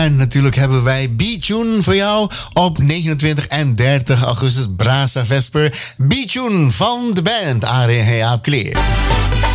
En natuurlijk hebben wij B-Tune voor jou op 29 en 30 augustus Brasa Vesper. B-Tune van de band Are Heap Clear.